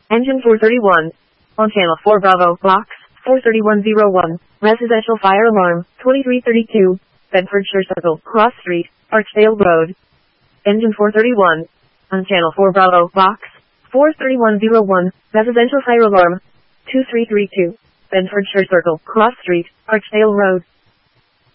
Engine 431. On channel 4 Bravo, box 43101. Residential fire alarm 2332. Bedfordshire Circle, Cross Street, Archdale Road. Engine 431. On channel 4 Bravo, box 43101. Residential fire alarm 2332. Bedfordshire Circle, Cross Street, Archdale Road.